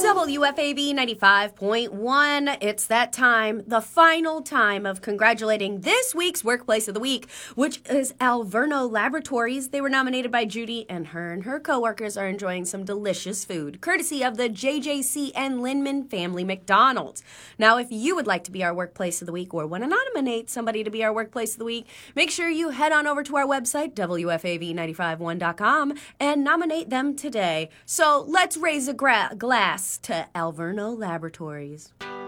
WFAB 95.1. It's that time, the final time of congratulating this week's Workplace of the Week, which is Alverno Laboratories. They were nominated by Judy, and her coworkers are enjoying some delicious food, courtesy of the JJC and Linman Family McDonald's. Now, if you would like to be our Workplace of the Week or want to nominate somebody to be our Workplace of the Week, make sure you head on over to our website, WFAB951.com, and nominate them today. So let's raise a glass to Alverno Laboratories.